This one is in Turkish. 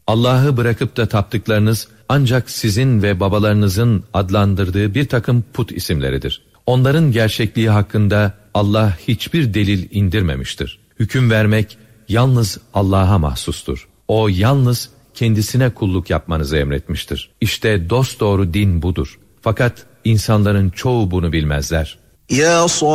Allah'ı bırakıp da taptıklarınız ancak sizin ve babalarınızın adlandırdığı bir takım put isimleridir. Onların gerçekliği hakkında Allah hiçbir delil indirmemiştir. Hüküm vermek yalnız Allah'a mahsustur. O yalnız kendisine kulluk yapmanızı emretmiştir. İşte dosdoğru din budur. Fakat insanların çoğu bunu bilmezler.